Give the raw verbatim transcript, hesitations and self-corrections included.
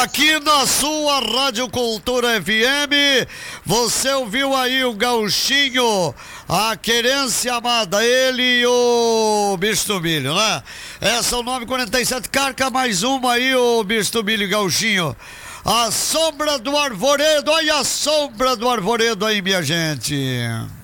Aqui na sua Rádio Cultura F M, você ouviu aí o Gauchinho, a querência amada, ele e o Bicho do Milho, né? Essa é o nove quarenta e sete, carca mais uma aí, o Bicho do Milho e Gauchinho. A sombra do arvoredo, olha a sombra do arvoredo aí, minha gente.